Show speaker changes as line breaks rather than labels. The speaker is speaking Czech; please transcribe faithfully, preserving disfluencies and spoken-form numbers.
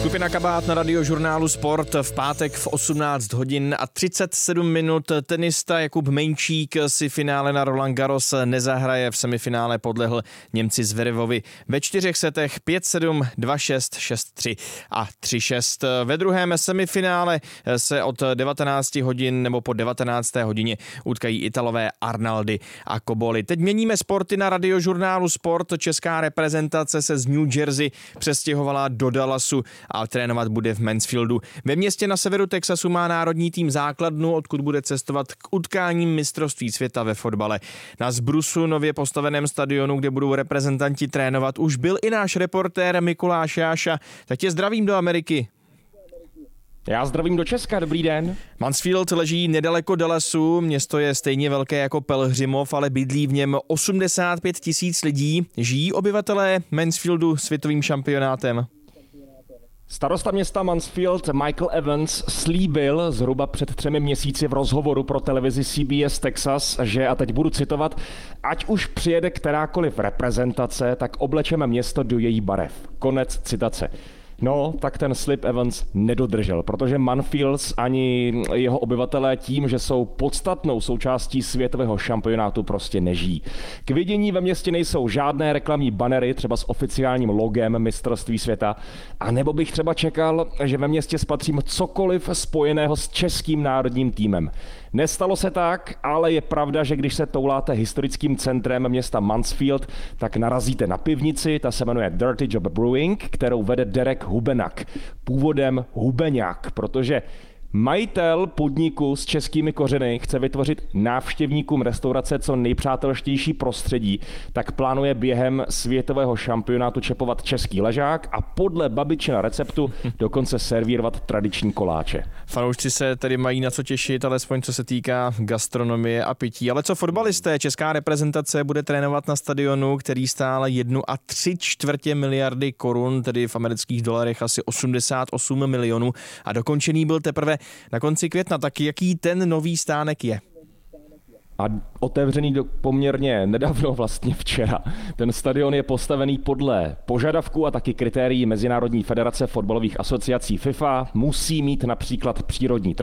Skupina Kabát na Radiožurnálu Sport v pátek v osmnáct hodin a třicet sedm minut. Tenista Jakub Menčík si finále na Roland Garros nezahraje. V semifinále podlehl Němci Zverevovi ve čtyřech setech pět sedm, dva šest, šest tři a tři šest. Ve druhém semifinále se od devatenácti hodin nebo po devatenácté hodině utkají Italové Arnaldi a Cobolli. Teď měníme sporty na Radiožurnálu Sport. Česká reprezentace se z New Jersey přestěhovala do Dallasu a trénovat bude v Mansfieldu. Ve městě na severu Texasu má národní tým základnu, odkud bude cestovat k utkáním mistrovství světa ve fotbale. Na Zbrusu, nově postaveném stadionu, kde budou reprezentanti trénovat, už byl i náš reportér Mikuláš Jáša. Tak tě zdravím do Ameriky.
Já zdravím do Česka, dobrý den.
Mansfield leží nedaleko Dallasu, město je stejně velké jako Pelhřimov, ale bydlí v něm osmdesát pět tisíc lidí. Žijí obyvatelé Mansfieldu světovým šampionátem?
Starosta města Mansfield Michael Evans slíbil zhruba před třemi měsíci v rozhovoru pro televizi C B S Texas, že, a teď budu citovat, ať už přijede kterákoliv reprezentace, tak oblečeme město do její barev. Konec citace. No, tak ten slib Evans nedodržel, protože Mansfield ani jeho obyvatelé tím, že jsou podstatnou součástí světového šampionátu, prostě nežijí. K vidění ve městě nejsou žádné reklamní banery, třeba s oficiálním logem mistrovství světa, a nebo bych třeba čekal, že ve městě spatřím cokoliv spojeného s českým národním týmem. Nestalo se tak, ale je pravda, že když se touláte historickým centrem města Mansfield, tak narazíte na pivnici, ta se jmenuje Dirty Job Brewing, kterou vede Derek Hubenak, původem Hubeňák, protože majitel podniku s českými kořeny chce vytvořit návštěvníkům restaurace co nejpřátelštější prostředí, tak plánuje během světového šampionátu čepovat český ležák a podle babičina receptu dokonce servírovat tradiční koláče.
Fanoušci se tedy mají na co těšit, alespoň co se týká gastronomie a pití. Ale co fotbalisté? Česká reprezentace bude trénovat na stadionu, který stál jednu a tři čtvrtě miliardy korun, tedy v amerických dolarech asi osmdesát osm milionů, a dokončený byl teprve na konci května. Tak jaký ten nový stánek je?
A otevřený do poměrně nedávno, vlastně včera. Ten stadion je postavený podle požadavků a taky kritérií Mezinárodní federace fotbalových asociací FIFA. Musí mít například přírodní